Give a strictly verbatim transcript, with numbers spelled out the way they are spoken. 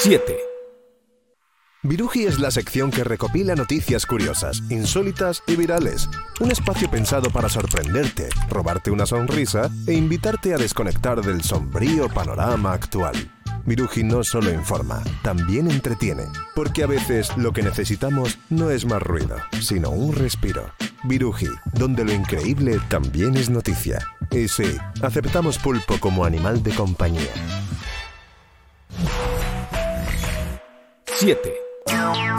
siete. Viruji es la sección que recopila noticias curiosas, insólitas y virales. Un espacio pensado para sorprenderte, robarte una sonrisa e invitarte a desconectar del sombrío panorama actual. Viruji no solo informa, también entretiene, porque a veces lo que necesitamos no es más ruido, sino un respiro. Viruji, donde lo increíble también es noticia. Y sí, aceptamos pulpo como animal de compañía. siete.